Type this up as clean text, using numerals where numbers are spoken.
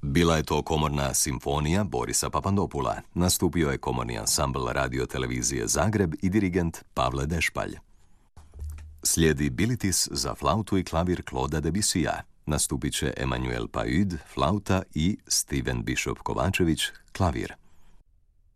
Bila je to komorna simfonija Borisa Papandopula. Nastupio je komorni ansambl Radio televizije Zagreb i dirigent Pavle Dešpalj. Slijedi Bilitis za flautu i klavir Claude'a Debussya. Nastupit će Emanuel Paud, flauta i Steven Bishop Kovačević, klavir.